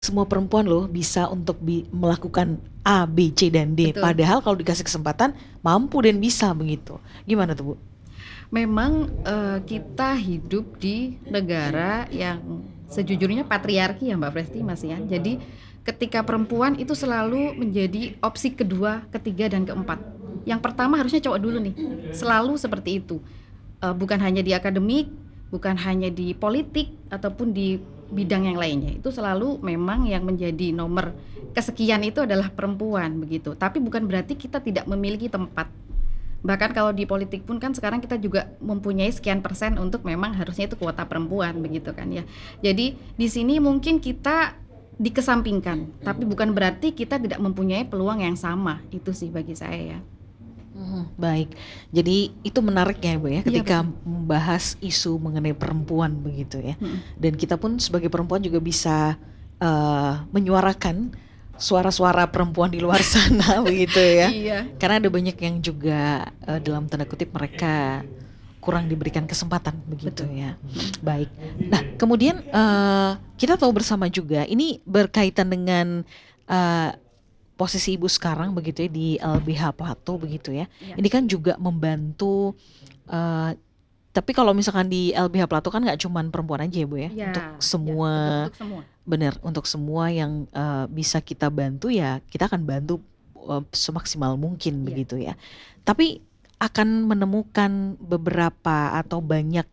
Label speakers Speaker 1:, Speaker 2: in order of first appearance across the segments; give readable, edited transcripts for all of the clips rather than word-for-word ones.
Speaker 1: semua perempuan loh bisa untuk melakukan A, B, C, dan D.
Speaker 2: Betul.
Speaker 1: Padahal kalau dikasih kesempatan mampu dan bisa begitu. Gimana tuh Bu?
Speaker 2: Memang kita hidup di negara yang sejujurnya patriarki ya Mbak Presti Mas ya. Jadi ketika perempuan itu selalu menjadi opsi kedua, ketiga dan keempat. Yang pertama harusnya cowok dulu nih. Selalu seperti itu. Bukan hanya di akademik, bukan hanya di politik ataupun di bidang yang lainnya. Itu selalu memang yang menjadi nomor kesekian itu adalah perempuan begitu. Tapi bukan berarti kita tidak memiliki tempat. Bahkan kalau di politik pun kan sekarang kita juga mempunyai sekian persen untuk memang harusnya itu kuota perempuan begitu kan ya. Jadi di sini mungkin kita dikesampingkan, tapi bukan berarti kita tidak mempunyai peluang yang sama. Itu sih bagi saya ya.
Speaker 1: Baik, jadi itu menarik ya Bu ya,
Speaker 2: Iya
Speaker 1: ketika
Speaker 2: betul.
Speaker 1: membahas isu mengenai perempuan begitu ya.
Speaker 2: Mm-mm.
Speaker 1: Dan kita pun sebagai perempuan juga bisa menyuarakan suara-suara perempuan di luar sana begitu ya.
Speaker 2: Iya.
Speaker 1: Karena ada banyak yang juga dalam tanda kutip mereka kurang diberikan kesempatan begitu
Speaker 2: Betul.
Speaker 1: ya. Baik. Nah, kemudian kita tahu bersama juga ini berkaitan dengan eh, posisi Ibu sekarang begitu ya di LBH Plato begitu ya.
Speaker 2: Iya.
Speaker 1: Ini kan juga membantu eh, tapi kalau misalkan di LBH Plato kan nggak cuman perempuan aja ya Bu ya.
Speaker 2: Iya,
Speaker 1: Untuk
Speaker 2: ya,
Speaker 1: semua
Speaker 2: betul untuk semua.
Speaker 1: benar, untuk semua yang bisa kita bantu ya kita akan bantu semaksimal mungkin
Speaker 2: Iya.
Speaker 1: begitu ya. Tapi akan menemukan beberapa atau banyak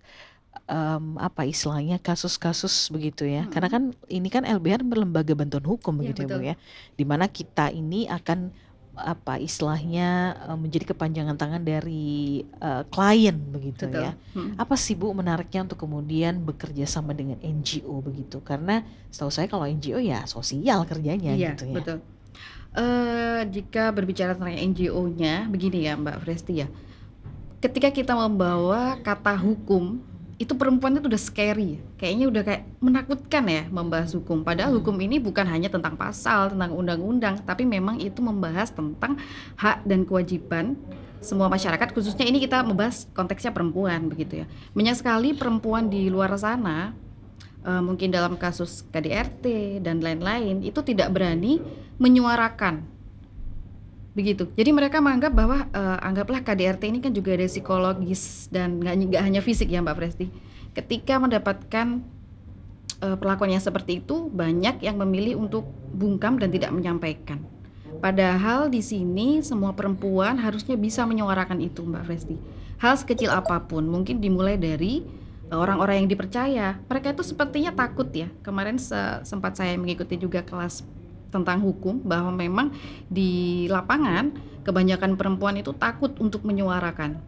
Speaker 1: apa istilahnya kasus-kasus begitu ya. Karena kan ini kan LBH lembaga bantuan hukum
Speaker 2: Iya
Speaker 1: begitu ya Bu
Speaker 2: betul.
Speaker 1: ya. Dimana kita ini akan apa istilahnya menjadi kepanjangan tangan dari klien begitu
Speaker 2: Betul.
Speaker 1: ya. Apa sih Bu menariknya untuk kemudian bekerja sama dengan NGO begitu? Karena setahu saya kalau NGO ya sosial kerjanya
Speaker 2: Iya
Speaker 1: gitu ya.
Speaker 2: betul. Jika berbicara tentang NGO-nya begini ya Mbak Presti ya. Ketika kita membawa kata hukum, itu perempuan itu udah scary ya. Kayaknya udah kayak menakutkan ya membahas hukum. Padahal hukum ini bukan hanya tentang pasal, tentang undang-undang, tapi memang itu membahas tentang hak dan kewajiban semua masyarakat, khususnya ini kita membahas konteksnya perempuan begitu ya. Banyak sekali perempuan di luar sana, mungkin dalam kasus KDRT dan lain-lain, itu tidak berani menyuarakan begitu. Jadi mereka menganggap bahwa anggaplah KDRT ini kan juga ada psikologis dan nggak hanya fisik ya Mbak Presti. Ketika mendapatkan perlakuan yang seperti itu, banyak yang memilih untuk bungkam dan tidak menyampaikan. Padahal di sini semua perempuan harusnya bisa menyuarakan itu Mbak Presti. Hal sekecil apapun, mungkin dimulai dari orang-orang yang dipercaya. Mereka itu sepertinya takut ya. Kemarin sempat saya mengikuti juga kelas tentang hukum bahwa memang di lapangan kebanyakan perempuan itu takut untuk menyuarakan,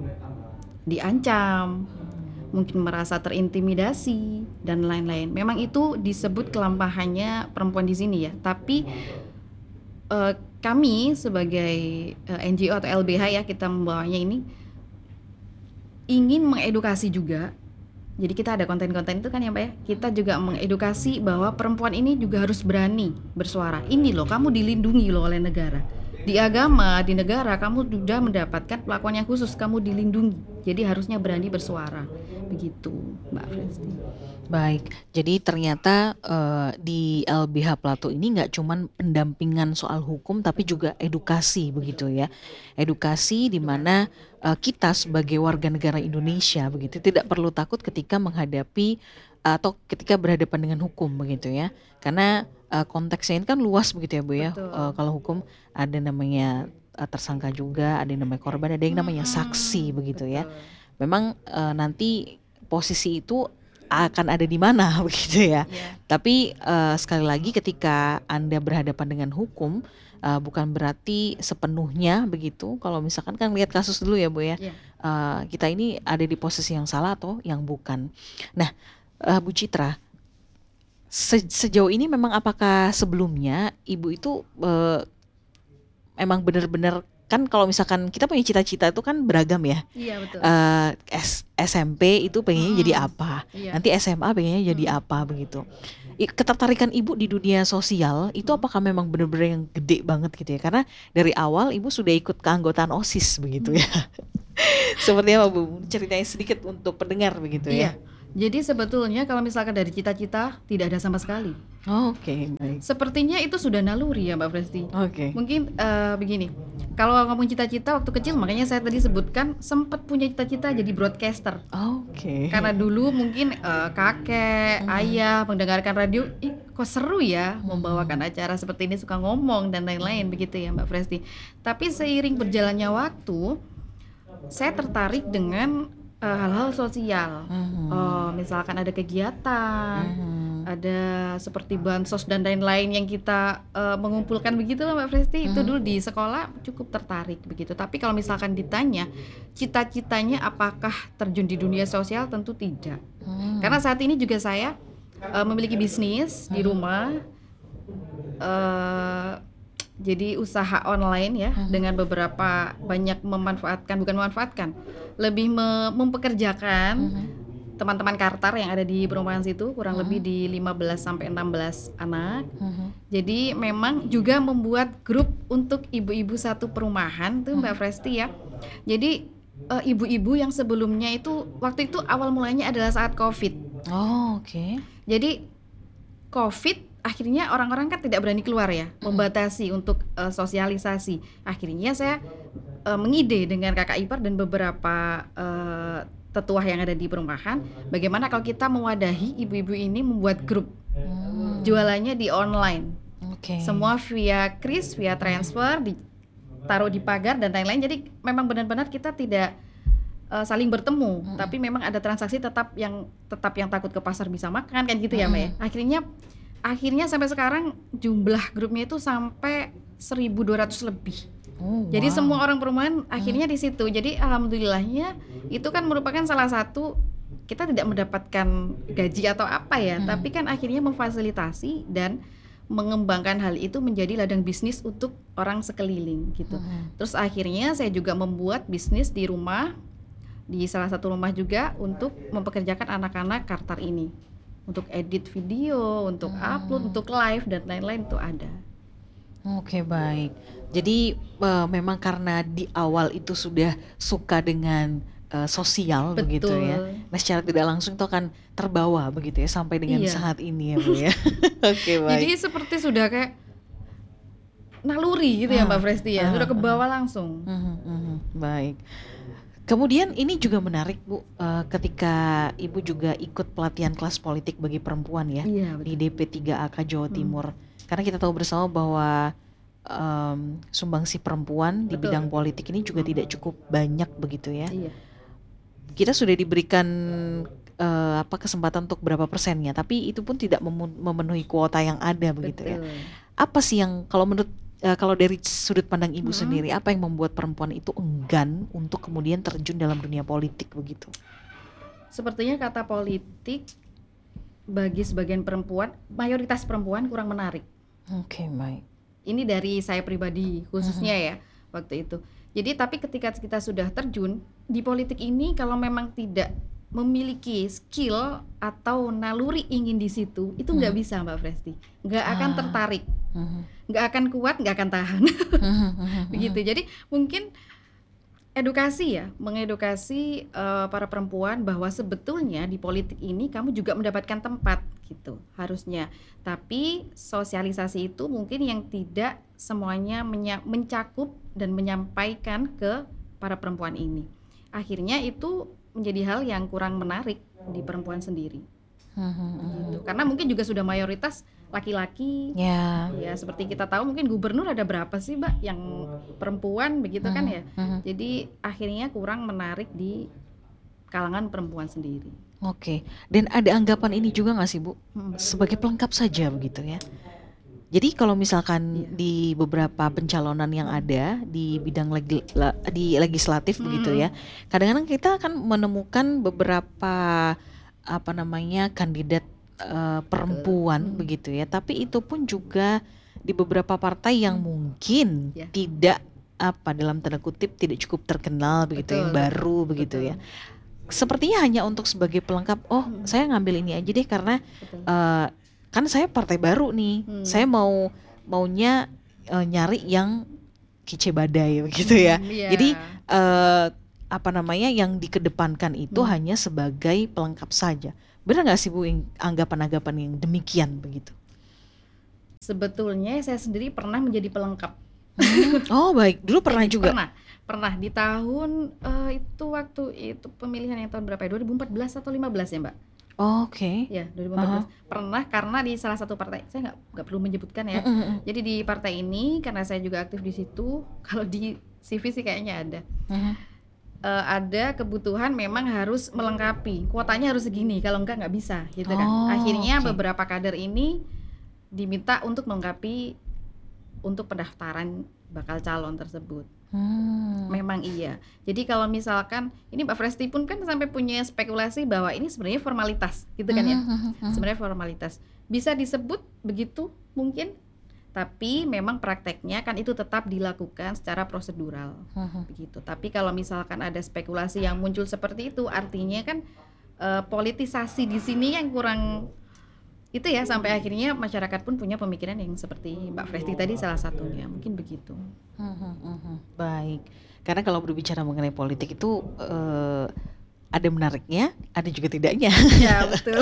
Speaker 2: diancam, mungkin merasa terintimidasi dan lain-lain. Memang itu disebut kelemahannya perempuan di sini ya. Tapi kami sebagai NGO atau LBH ya, kita membawanya ini ingin mengedukasi juga. Jadi kita ada konten-konten itu kan ya Mbak ya. Kita juga mengedukasi bahwa perempuan ini juga harus berani bersuara. Ini loh, kamu dilindungi loh oleh negara. Di agama, di negara kamu sudah mendapatkan perlakuan yang khusus, kamu dilindungi. Jadi harusnya berani bersuara. Begitu Mbak Presti.
Speaker 1: Baik, jadi ternyata di LBH Plato ini nggak cuman pendampingan soal hukum tapi juga edukasi begitu ya. Edukasi di mana kita sebagai warga negara Indonesia begitu tidak perlu takut ketika menghadapi atau ketika berhadapan dengan hukum begitu ya. Karena konteksnya ini kan luas begitu ya Bu ya.
Speaker 2: Betul.
Speaker 1: Kalau hukum ada namanya tersangka juga, ada yang namanya korban, ada yang namanya saksi begitu ya.
Speaker 2: Betul.
Speaker 1: Memang nanti posisi itu akan ada di mana begitu ya.
Speaker 2: Iya.
Speaker 1: Tapi sekali lagi ketika Anda berhadapan dengan hukum bukan berarti sepenuhnya begitu. Kalau misalkan kan lihat kasus dulu ya Bu ya.
Speaker 2: Iya.
Speaker 1: Kita ini ada di posisi yang salah atau yang bukan. Nah, Bu Citra, sejauh ini memang apakah sebelumnya Ibu itu emang benar-benar kan kalau misalkan kita punya cita-cita itu kan beragam ya.
Speaker 2: Iya betul.
Speaker 1: SMP itu pengennya jadi apa,
Speaker 2: Iya.
Speaker 1: nanti SMA pengennya jadi apa begitu. Ketertarikan Ibu di dunia sosial itu apakah memang benar-benar yang gede banget gitu ya? Karena dari awal Ibu sudah ikut keanggotaan OSIS begitu ya. Seperti apa Bu? Ceritanya sedikit untuk pendengar begitu
Speaker 2: Iya.
Speaker 1: ya.
Speaker 2: Jadi sebetulnya kalau misalkan dari cita-cita tidak ada sama sekali.
Speaker 1: Oke, baik.
Speaker 2: Sepertinya itu sudah naluri ya Mbak Presti.
Speaker 1: Oke.
Speaker 2: Mungkin begini, kalau ngomong cita-cita waktu kecil, makanya saya tadi sebutkan sempat punya cita-cita jadi broadcaster.
Speaker 1: Oke.
Speaker 2: Karena dulu mungkin kakek,
Speaker 1: Mhm,
Speaker 2: ayah mendengarkan radio, ih kok seru ya
Speaker 1: mhm,
Speaker 2: membawakan acara seperti ini, suka ngomong dan lain-lain begitu ya Mbak Presti. Tapi seiring berjalannya waktu, saya tertarik dengan hal-hal sosial.
Speaker 1: mhm,
Speaker 2: Misalkan ada kegiatan,
Speaker 1: mhm,
Speaker 2: ada seperti bansos dan lain-lain yang kita mengumpulkan begitu loh Mbak Presti. Itu
Speaker 1: mhm,
Speaker 2: dulu di sekolah cukup tertarik begitu. Tapi kalau misalkan ditanya cita-citanya apakah terjun di dunia sosial, tentu tidak. Karena
Speaker 1: mmm,
Speaker 2: saat ini juga saya memiliki bisnis di
Speaker 1: mhm,
Speaker 2: rumah, eh, jadi usaha online ya,
Speaker 1: mhm,
Speaker 2: dengan beberapa banyak memanfaatkan, bukan memanfaatkan, lebih mempekerjakan
Speaker 1: mhm,
Speaker 2: teman-teman Kartar yang ada di perumahan situ, kurang lebih
Speaker 1: mhm,
Speaker 2: di 15 sampai 16 anak.
Speaker 1: mhm,
Speaker 2: Jadi memang juga membuat grup untuk ibu-ibu satu perumahan tuh Mbak
Speaker 1: mhm.
Speaker 2: Presti ya. Jadi ibu-ibu yang sebelumnya itu, waktu itu awal mulanya adalah saat COVID.
Speaker 1: Oh, oke.
Speaker 2: Jadi COVID akhirnya orang-orang kan tidak berani keluar ya,
Speaker 1: Mhm,
Speaker 2: membatasi untuk sosialisasi. Akhirnya saya mengide dengan kakak ipar dan beberapa tetua yang ada di perumahan, bagaimana kalau kita mewadahi ibu-ibu ini membuat grup
Speaker 1: mmm,
Speaker 2: jualannya di online.
Speaker 1: oke.
Speaker 2: Semua via kris, via transfer, ditaruh di pagar dan lain-lain. Jadi memang benar-benar kita tidak saling bertemu,
Speaker 1: Mhm,
Speaker 2: tapi memang ada transaksi tetap yang takut ke pasar bisa makan kan gitu ya Mbak ya.
Speaker 1: mhm.
Speaker 2: Akhirnya sampai sekarang jumlah grupnya itu sampai 1.200 lebih.
Speaker 1: Oh,
Speaker 2: Jadi semua
Speaker 1: wow.
Speaker 2: orang perumahan
Speaker 1: Mhm,
Speaker 2: akhirnya di situ. Jadi alhamdulillahnya itu kan merupakan salah satu, kita tidak mendapatkan gaji atau apa ya,
Speaker 1: mhm,
Speaker 2: tapi kan akhirnya memfasilitasi dan mengembangkan hal itu menjadi ladang bisnis untuk orang sekeliling gitu.
Speaker 1: mhm.
Speaker 2: Terus akhirnya saya juga membuat bisnis di rumah, di salah satu rumah juga, untuk mempekerjakan anak-anak Kartar ini. Untuk edit video, untuk upload,
Speaker 1: Mmm,
Speaker 2: untuk live dan lain-lain itu ada.
Speaker 1: oke, baik. Jadi, memang karena di awal itu sudah suka dengan, sosial begitu ya.
Speaker 2: Betul.
Speaker 1: Nah, secara tidak langsung itu akan terbawa begitu ya sampai dengan
Speaker 2: Iya.
Speaker 1: saat ini ya, Bu, ya. Oke, baik.
Speaker 2: Jadi seperti sudah kayak naluri gitu ya Mbak
Speaker 1: Ah,
Speaker 2: Presti ya, sudah
Speaker 1: ah,
Speaker 2: ke
Speaker 1: ah.
Speaker 2: bawah langsung.
Speaker 1: Mhm, mhm, baik. Kemudian ini juga menarik Bu, ketika Ibu juga ikut pelatihan kelas politik bagi perempuan ya,
Speaker 2: Iya
Speaker 1: di
Speaker 2: betul.
Speaker 1: DP3AK Jawa
Speaker 2: Mhm.
Speaker 1: Timur. Karena kita tahu bersama bahwa, sumbangsi perempuan di bidang
Speaker 2: Betul.
Speaker 1: politik ini juga
Speaker 2: Mhm.
Speaker 1: tidak cukup banyak begitu ya.
Speaker 2: Iya.
Speaker 1: Kita sudah diberikan, kesempatan untuk berapa persennya, tapi itu pun tidak memenuhi kuota yang ada begitu ya.
Speaker 2: Betul.
Speaker 1: Apa sih yang kalau dari sudut pandang Ibu
Speaker 2: Mhm.
Speaker 1: sendiri, apa yang membuat perempuan itu enggan untuk kemudian terjun dalam dunia politik begitu?
Speaker 2: Sepertinya kata politik bagi sebagian perempuan, mayoritas perempuan kurang menarik.
Speaker 1: Oke, baik.
Speaker 2: Ini dari saya pribadi khususnya
Speaker 1: Mhm,
Speaker 2: ya, waktu itu. Jadi tapi ketika kita sudah terjun di politik ini, kalau memang tidak memiliki skill atau naluri ingin di situ, itu nggak
Speaker 1: mhm.
Speaker 2: bisa Mbak Presti. Nggak akan
Speaker 1: Ah,
Speaker 2: tertarik,
Speaker 1: mhm,
Speaker 2: nggak akan kuat, nggak akan tahan.
Speaker 1: mhm, mhm,
Speaker 2: Begitu.
Speaker 1: mhm,
Speaker 2: Jadi mungkin edukasi ya, mengedukasi para perempuan bahwa sebetulnya di politik ini kamu juga mendapatkan tempat gitu harusnya. Tapi sosialisasi itu mungkin yang tidak semuanya mencakup dan menyampaikan ke para perempuan ini. Akhirnya itu menjadi hal yang kurang menarik di perempuan sendiri
Speaker 1: mhm,
Speaker 2: gitu.
Speaker 1: mhm.
Speaker 2: Karena mungkin juga sudah mayoritas laki-laki.
Speaker 1: Ya,
Speaker 2: Ya, seperti kita tahu mungkin gubernur ada berapa sih, Mbak, yang perempuan begitu kan
Speaker 1: mhm,
Speaker 2: ya.
Speaker 1: mhm.
Speaker 2: Jadi akhirnya kurang menarik di kalangan perempuan sendiri.
Speaker 1: Oke. Dan ada anggapan ini juga nggak sih Bu?
Speaker 2: Mhm.
Speaker 1: Sebagai pelengkap saja begitu ya. Jadi kalau misalkan
Speaker 2: Iya.
Speaker 1: di beberapa pencalonan yang
Speaker 2: Mhm.
Speaker 1: ada di bidang di legislatif begitu ya,
Speaker 2: Mhm.
Speaker 1: kadang-kadang kita akan menemukan beberapa apa namanya kandidat
Speaker 2: Betul.
Speaker 1: perempuan
Speaker 2: Mhm.
Speaker 1: begitu ya, tapi itu pun juga di beberapa partai yang
Speaker 2: Mhm.
Speaker 1: mungkin
Speaker 2: Ya,
Speaker 1: tidak apa dalam tanda kutip tidak cukup terkenal begitu ya, yang
Speaker 2: betul betul.
Speaker 1: baru begitu ya.
Speaker 2: Betul.
Speaker 1: Sepertinya hanya untuk sebagai pelengkap, oh
Speaker 2: Mhm.
Speaker 1: saya ngambil ini aja deh karena
Speaker 2: Betul.
Speaker 1: eh, kan saya partai baru nih, saya
Speaker 2: Mhm.
Speaker 1: maunya nyari yang kece badai begitu ya.
Speaker 2: Iya.
Speaker 1: Jadi eh, yang dikedepankan itu hanya sebagai pelengkap saja. Benar nggak sih Bu anggapan-anggapan yang demikian begitu?
Speaker 2: Sebetulnya saya sendiri pernah menjadi pelengkap.
Speaker 1: Oh baik, dulu pernah
Speaker 2: Jadi
Speaker 1: juga.
Speaker 2: pernah di tahun itu waktu itu pemilihan yang tahun berapa ya? 2014 atau 15 ya Mbak?
Speaker 1: Oke.
Speaker 2: Ya, 2014.
Speaker 1: Aha.
Speaker 2: Pernah karena di salah satu partai, saya nggak perlu menyebutkan ya.
Speaker 1: Mm-mm.
Speaker 2: Jadi di partai ini karena saya juga aktif di situ, kalau di CV sih kayaknya ada.
Speaker 1: Mhm.
Speaker 2: Ada kebutuhan memang harus melengkapi, kuotanya harus segini, kalau nggak bisa gitu kan.
Speaker 1: Oh,
Speaker 2: Akhirnya
Speaker 1: oke.
Speaker 2: beberapa kader ini diminta untuk melengkapi untuk pendaftaran bakal calon tersebut. Memang iya. Jadi kalau misalkan ini Mbak Fresti pun kan sampai punya spekulasi bahwa ini sebenarnya formalitas gitu kan ya. Sebenarnya formalitas. Bisa disebut begitu mungkin, tapi memang prakteknya kan itu tetap dilakukan secara prosedural begitu. Tapi kalau misalkan ada spekulasi yang muncul seperti itu, artinya kan politisasi di sini yang kurang itu ya, sampai akhirnya masyarakat pun punya pemikiran yang seperti Mbak Fresti tadi salah satunya, mungkin begitu.
Speaker 1: Baik. Karena kalau berbicara mengenai politik itu ada menariknya, ada juga tidaknya.
Speaker 2: Ya betul.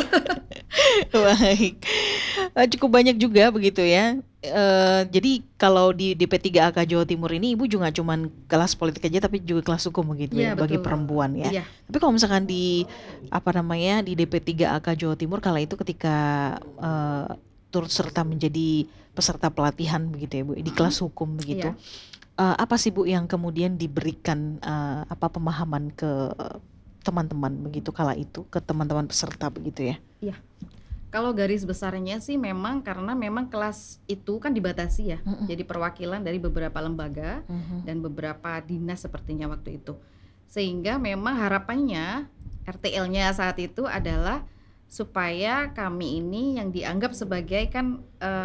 Speaker 1: Baik. Cukup banyak juga begitu ya. Jadi kalau di DP3AK Jawa Timur ini Ibu juga cuman kelas politik aja tapi juga kelas hukum begitu ya
Speaker 2: Iya
Speaker 1: bagi
Speaker 2: betul.
Speaker 1: perempuan ya.
Speaker 2: Iya.
Speaker 1: Tapi kalau misalkan di di DP3AK Jawa Timur kala itu ketika turut serta menjadi peserta pelatihan begitu ya Bu di kelas hukum begitu.
Speaker 2: Iya.
Speaker 1: Apa sih Bu yang kemudian diberikan pemahaman ke teman-teman begitu kala itu, ke teman-teman peserta begitu ya?
Speaker 2: Iya. Kalau garis besarnya sih memang karena memang kelas itu kan dibatasi ya. Jadi perwakilan dari beberapa lembaga dan beberapa dinas sepertinya waktu itu. Sehingga memang harapannya RTL-nya saat itu adalah supaya kami ini yang dianggap sebagai kan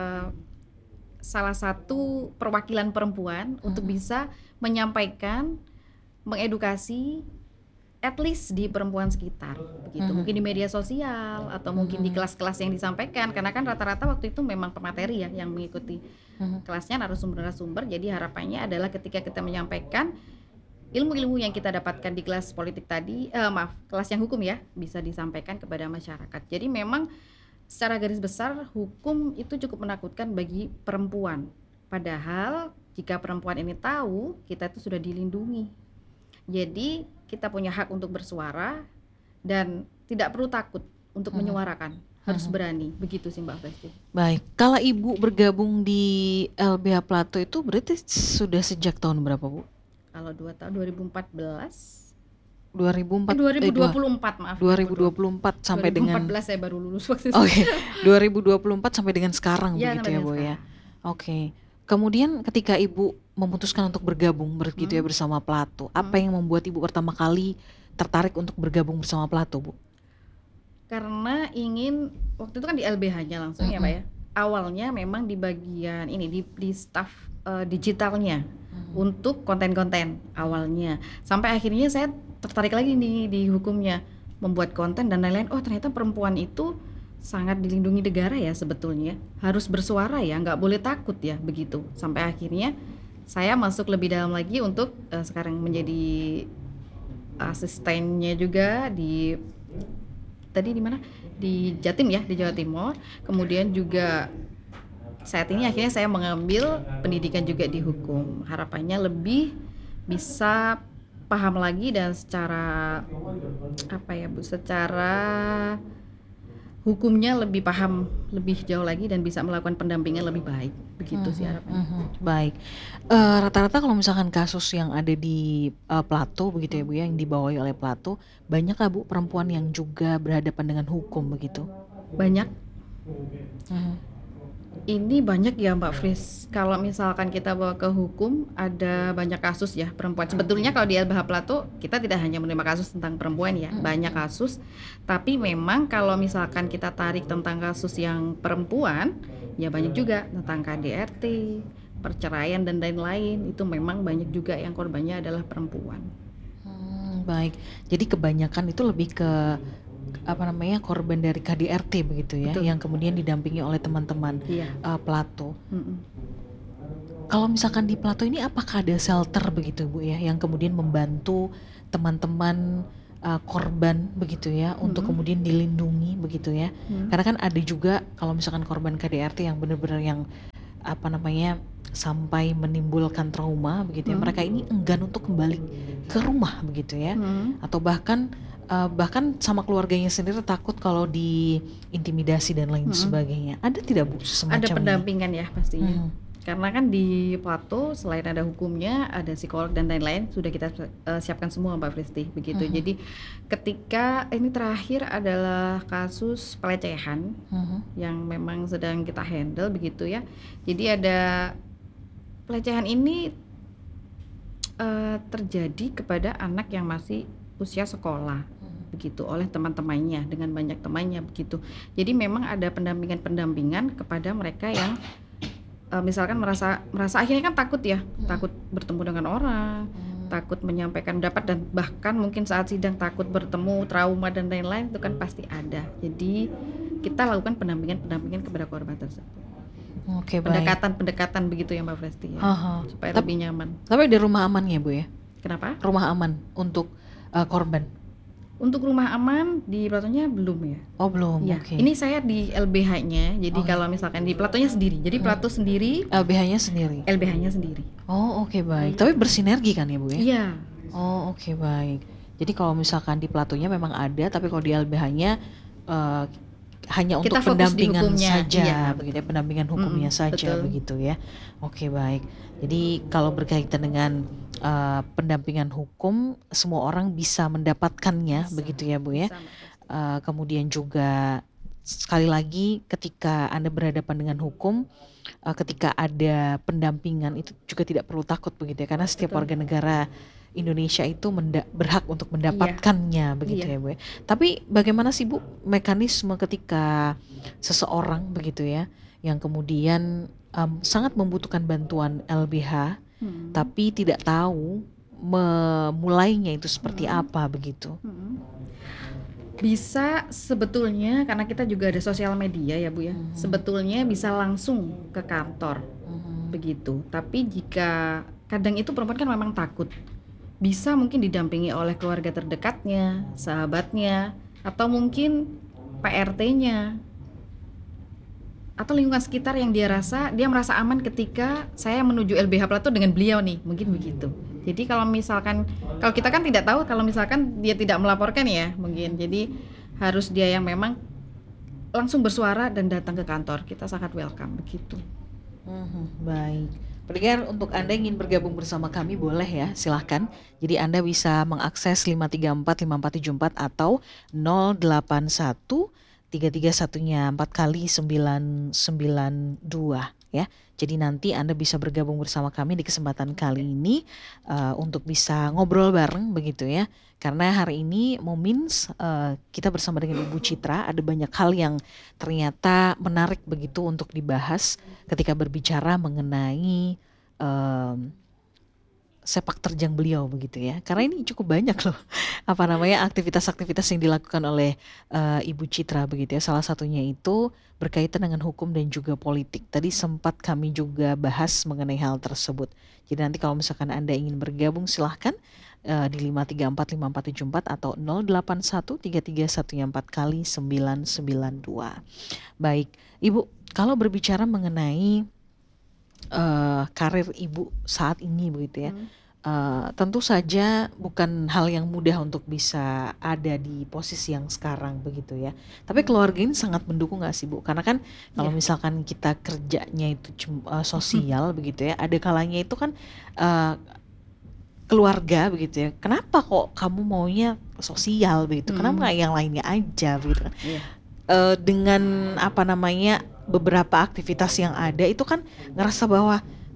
Speaker 2: salah satu perwakilan perempuan untuk bisa menyampaikan, mengedukasi at least di perempuan sekitar begitu. Mungkin di media sosial atau mungkin di kelas-kelas yang disampaikan, karena kan rata-rata waktu itu memang pemateri ya yang mengikuti kelasnya, narasumber-narasumber. Jadi harapannya adalah ketika kita menyampaikan ilmu-ilmu yang kita dapatkan di kelas politik tadi, kelas yang hukum ya, bisa disampaikan kepada masyarakat. Jadi memang secara garis besar hukum itu cukup menakutkan bagi perempuan. Padahal jika perempuan ini tahu, kita itu sudah dilindungi. Jadi kita punya hak untuk bersuara dan tidak perlu takut untuk menyuarakan, harus berani. Begitu sih Mbak Fresti.
Speaker 1: Baik, kalau Ibu bergabung di LBH Plato itu berarti sudah sejak tahun berapa Bu?
Speaker 2: Kalau 2 tahun 2014
Speaker 1: 2004
Speaker 2: 2024 maaf.
Speaker 1: 2024 sampai dengan
Speaker 2: 2014 saya baru lulus waktu itu.
Speaker 1: Oke, 2024 sampai dengan sekarang
Speaker 2: Ya,
Speaker 1: begitu
Speaker 2: sampai
Speaker 1: ya
Speaker 2: dengan
Speaker 1: Bu ya.
Speaker 2: sekarang.
Speaker 1: Oke. Kemudian ketika Ibu memutuskan untuk bergabung begitu ya bersama Plato, apa yang membuat Ibu pertama kali tertarik untuk bergabung bersama Plato, Bu?
Speaker 2: Karena ingin, waktu itu kan di LBH-nya langsung ya Pak ya. Awalnya memang di bagian ini di staff digitalnya untuk konten-konten awalnya. Sampai akhirnya saya tertarik lagi nih di hukumnya, membuat konten dan lain-lain. Oh ternyata perempuan itu sangat dilindungi negara ya sebetulnya. Harus bersuara ya, nggak boleh takut ya begitu. Sampai akhirnya saya masuk lebih dalam lagi untuk sekarang menjadi asistennya juga di tadi di mana? Di Jatim ya, di Jawa Timur. Kemudian juga saat ini akhirnya saya mengambil pendidikan juga di hukum. Harapannya lebih bisa paham lagi dan secara apa ya Bu, secara hukumnya lebih paham lebih jauh lagi dan bisa melakukan pendampingan lebih baik. Begitu sih harapannya.
Speaker 1: Baik. Rata-rata kalau misalkan kasus yang ada di Plato begitu ya Bu ya, yang dibawahi oleh Plato, banyak lah Bu perempuan yang juga berhadapan dengan hukum begitu?
Speaker 2: Banyak. Ini banyak ya Mbak Fris. Kalau misalkan kita bawa ke hukum, ada banyak kasus ya perempuan. Sebetulnya kalau di LBH Plato kita tidak hanya menerima kasus tentang perempuan ya, banyak kasus. Tapi memang kalau misalkan kita tarik tentang kasus yang perempuan, ya banyak juga tentang KDRT, perceraian dan lain-lain. Itu memang banyak juga yang korbannya adalah perempuan.
Speaker 1: Baik. Jadi kebanyakan itu lebih ke korban dari KDRT begitu ya,
Speaker 2: Betul.
Speaker 1: yang kemudian didampingi oleh teman-teman
Speaker 2: Iya.
Speaker 1: Plato. Kalau misalkan di Plato ini apakah ada shelter begitu Bu ya, yang kemudian membantu teman-teman korban begitu ya, untuk
Speaker 2: Mm-mm.
Speaker 1: kemudian dilindungi begitu ya?
Speaker 2: Mm.
Speaker 1: Karena kan ada juga kalau misalkan korban KDRT yang benar-benar yang apa namanya sampai menimbulkan trauma begitu ya,
Speaker 2: Mm.
Speaker 1: mereka ini enggan untuk kembali ke rumah begitu ya,
Speaker 2: Mm.
Speaker 1: atau bahkan sama keluarganya sendiri takut kalau diintimidasi dan lain
Speaker 2: Mm.
Speaker 1: sebagainya. Ada tidak Bu
Speaker 2: Ada
Speaker 1: semacam ini?
Speaker 2: pendampingan ya pastinya.
Speaker 1: Mhm.
Speaker 2: Karena kan di Plato selain ada hukumnya, ada psikolog dan lain-lain sudah kita siapkan semua Mbak Fristi begitu.
Speaker 1: Mhm.
Speaker 2: Jadi ketika ini terakhir adalah kasus pelecehan
Speaker 1: Mhm.
Speaker 2: yang memang sedang kita handle begitu ya. Jadi ada pelecehan ini terjadi kepada anak yang masih usia sekolah begitu oleh teman-temannya dengan banyak temannya begitu. Jadi memang ada pendampingan kepada mereka yang misalkan merasa akhirnya kan takut ya, takut bertemu dengan orang, takut menyampaikan pendapat dan bahkan mungkin saat sidang takut bertemu, trauma dan lain-lain itu kan pasti ada. Jadi kita lakukan pendampingan kepada korban tersebut.
Speaker 1: Oke, baik.
Speaker 2: Pendekatan begitu ya Mbak Fresti ya,
Speaker 1: Aha.
Speaker 2: supaya
Speaker 1: Tap-
Speaker 2: lebih nyaman.
Speaker 1: Tapi ada rumah aman ya Bu ya?
Speaker 2: Kenapa?
Speaker 1: Rumah aman untuk korban.
Speaker 2: Untuk rumah aman di Platonya belum ya.
Speaker 1: Oh belum,
Speaker 2: Iya,
Speaker 1: oke.
Speaker 2: ini saya di LBH-nya. Jadi
Speaker 1: Oh.
Speaker 2: kalau misalkan di Platonya sendiri, jadi Plato sendiri,
Speaker 1: LBH-nya sendiri.
Speaker 2: LBH-nya sendiri.
Speaker 1: Oh oke, baik. Tapi bersinergi kan ya Bu ya?
Speaker 2: Iya,
Speaker 1: Oh oke, baik. Jadi kalau misalkan di Platonya memang ada, tapi kalau di LBH-nya eh, hanya untuk
Speaker 2: kita fokus di
Speaker 1: pendampingan
Speaker 2: hukumnya.
Speaker 1: saja,
Speaker 2: Iya,
Speaker 1: begitu ya, pendampingan hukumnya saja,
Speaker 2: betul.
Speaker 1: begitu ya. Oke, baik. Jadi kalau berkaitan dengan pendampingan hukum, semua orang bisa mendapatkannya,
Speaker 2: Bisa,
Speaker 1: begitu ya, Bu ya.
Speaker 2: bisa, Mbak Fresti.
Speaker 1: Kemudian juga sekali lagi ketika Anda berhadapan dengan hukum, ketika ada pendampingan itu juga tidak perlu takut begitu ya, karena setiap
Speaker 2: Betul.
Speaker 1: warga negara Indonesia itu berhak untuk mendapatkannya begitu
Speaker 2: Iya.
Speaker 1: ya Bu ya. Tapi bagaimana sih Bu mekanisme ketika seseorang begitu ya yang kemudian sangat membutuhkan bantuan LBH tapi tidak tahu memulainya itu seperti apa begitu?
Speaker 2: Bisa sebetulnya karena kita juga ada sosial media ya Bu ya. Sebetulnya bisa langsung ke kantor. Begitu. Tapi jika kadang itu perempuan kan memang takut. Bisa mungkin didampingi oleh keluarga terdekatnya, sahabatnya, atau mungkin PRT-nya atau lingkungan sekitar yang dia merasa aman ketika saya menuju LBH Plato dengan beliau nih, mungkin begitu. Jadi kalau misalkan, kalau kita kan tidak tahu kalau misalkan dia tidak melaporkan ya mungkin, jadi harus dia yang memang langsung bersuara dan datang ke kantor, kita sangat welcome begitu.
Speaker 1: Baik. Pendengar, untuk Anda yang ingin bergabung bersama kami boleh ya, silahkan. Jadi Anda bisa mengakses 5345474 atau 081 331-nya 4 kali 992 ya. Jadi nanti Anda bisa bergabung bersama kami di kesempatan kali ini untuk bisa ngobrol bareng begitu ya. Karena hari ini Momins kita bersama dengan Ibu Citra ada banyak hal yang ternyata menarik begitu untuk dibahas ketika berbicara mengenai sepak terjang beliau begitu ya. Karena ini cukup banyak loh aktivitas-aktivitas yang dilakukan oleh Ibu Citra begitu ya. Salah satunya itu berkaitan dengan hukum dan juga politik. Tadi sempat kami juga bahas mengenai hal tersebut. Jadi nanti kalau misalkan Anda ingin bergabung silahkan di 5345474 atau 081 331-4 kali 992. Baik, Ibu, kalau berbicara mengenai karir Ibu saat ini begitu ya. Tentu saja bukan hal yang mudah untuk bisa ada di posisi yang sekarang begitu ya. Tapi keluarga ini sangat mendukung nggak sih Bu? Karena kan kalau misalkan kita kerjanya itu sosial begitu ya, ada kalanya itu kan keluarga begitu ya. Kenapa kok kamu maunya sosial begitu? Kenapa nggak yang lainnya aja begitu kan? Dengan beberapa aktivitas yang ada itu kan ngerasa bahwa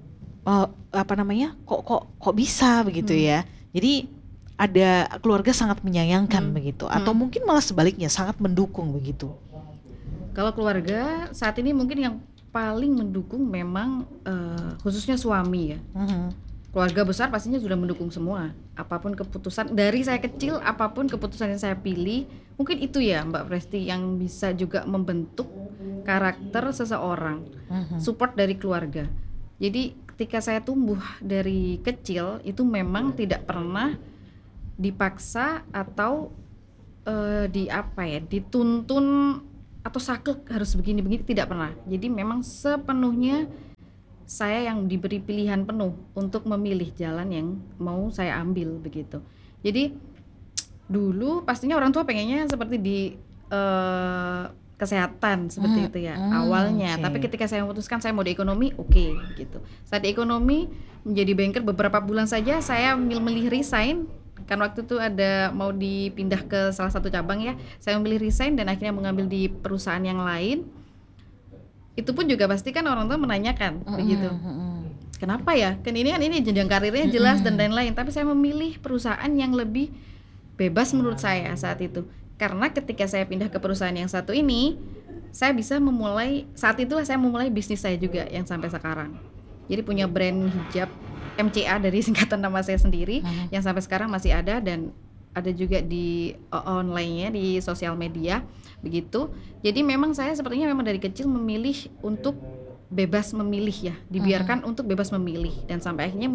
Speaker 1: kok bisa begitu ya. Jadi ada keluarga sangat menyayangkan begitu atau mungkin malah sebaliknya sangat mendukung begitu.
Speaker 2: Kalau keluarga saat ini mungkin yang paling mendukung memang khususnya suami ya. Keluarga besar pastinya sudah mendukung semua. Apapun keputusan dari saya kecil, apapun keputusan yang saya pilih, mungkin itu ya Mbak Presti yang bisa juga membentuk karakter seseorang. Support dari keluarga. Jadi ketika saya tumbuh dari kecil itu memang tidak pernah dipaksa atau di apa ya, dituntun atau saklek harus begini-begini, tidak pernah. Jadi memang sepenuhnya saya yang diberi pilihan penuh untuk memilih jalan yang mau saya ambil begitu. Jadi dulu pastinya orang tua pengennya seperti di kesehatan seperti itu ya awalnya. Tapi
Speaker 1: Oke.
Speaker 2: ketika saya memutuskan saya mau di ekonomi, oke, gitu. Saat di ekonomi menjadi banker beberapa bulan saja saya memilih resign, kan waktu itu ada mau dipindah ke salah satu cabang ya. Saya memilih resign dan akhirnya mengambil di perusahaan yang lain. Itu pun juga pasti kan orang tua menanyakan begitu. Kenapa ya? Kan ini jenjang karirnya jelas dan lain-lain, tapi saya memilih perusahaan yang lebih bebas menurut saya saat itu. Karena ketika saya pindah ke perusahaan yang satu ini, saya bisa memulai, saat itulah saya memulai bisnis saya juga yang sampai sekarang. Jadi punya brand hijab MCA dari singkatan nama saya sendiri yang sampai sekarang masih ada dan ada juga di online-nya di sosial media begitu. Jadi memang saya sepertinya memang dari kecil memilih untuk bebas memilih ya, dibiarkan untuk bebas memilih dan sampai akhirnya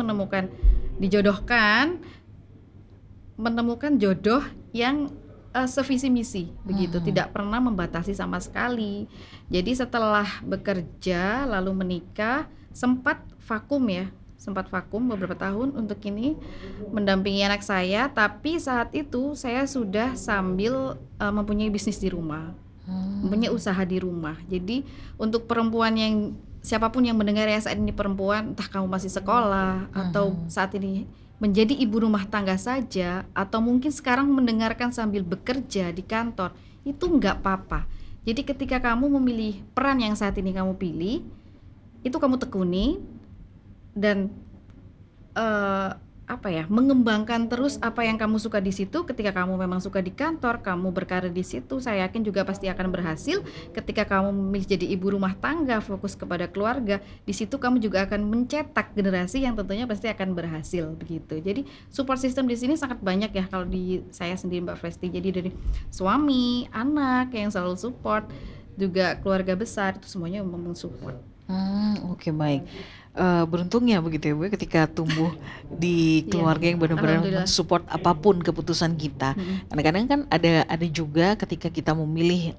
Speaker 2: menemukan jodoh yang sevisi misi begitu, tidak pernah membatasi sama sekali. Jadi setelah bekerja lalu menikah sempat vakum beberapa tahun untuk ini mendampingi anak saya, tapi saat itu saya sudah sambil mempunyai bisnis di rumah, mempunyai usaha di rumah. Jadi untuk perempuan yang siapapun yang mendengar ya saat ini perempuan, entah kamu masih sekolah atau saat ini menjadi ibu rumah tangga saja, atau mungkin sekarang mendengarkan sambil bekerja di kantor, itu nggak apa-apa. Jadi ketika kamu memilih peran yang saat ini kamu pilih, itu kamu tekuni dan mengembangkan terus apa yang kamu suka di situ. Ketika kamu memang suka di kantor, kamu berkarir di situ, saya yakin juga pasti akan berhasil. Ketika kamu memilih jadi ibu rumah tangga, fokus kepada keluarga, di situ kamu juga akan mencetak generasi yang tentunya pasti akan berhasil begitu. Jadi support system di sini sangat banyak ya kalau di saya sendiri Mbak Fresti. Jadi dari suami, anak yang selalu support, juga keluarga besar itu semuanya mensupport.
Speaker 1: Oke, baik. Beruntungnya begitu ya Bu, ketika tumbuh di keluarga yang benar-benar
Speaker 2: Alhamdulillah.
Speaker 1: mensupport apapun keputusan kita. Kadang-kadang kan ada juga ketika kita memilih